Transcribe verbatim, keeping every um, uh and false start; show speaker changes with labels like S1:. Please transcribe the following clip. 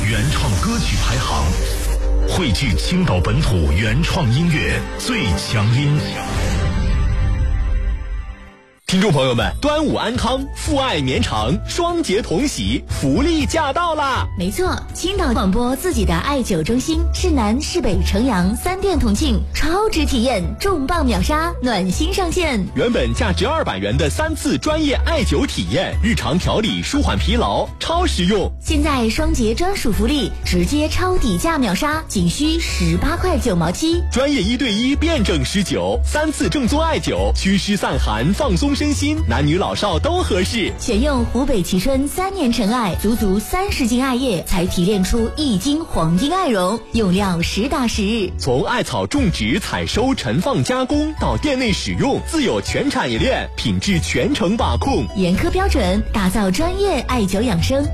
S1: 原创歌曲排行，汇聚青岛本土原创音乐最强音。
S2: 听众朋友们，端午安康，父爱绵长，双节同喜，福利驾到啦！
S3: 没错，青岛广播自己的艾灸中心，市南、市北、城阳三店同庆，超值体验，重磅秒杀，暖心上线。
S2: 原本价值二百元的三次专业艾灸体验，日常调理舒缓疲劳，超实用。
S3: 现在双节专属福利，直接超底价秒杀，仅需十八块九毛七。
S2: 专业一对一辩证施灸，三次正宗艾灸，祛湿散寒，放松身心，男女老少都合适。
S3: 选用湖北蕲春三年陈艾，足足三十斤艾叶才提炼出一斤黄金艾绒，用料实打实。
S2: 从艾草种植、采收、陈放、加工到店内使用，自有全产业链，品质全程把控，
S3: 严苛标准，打造专业艾灸养生。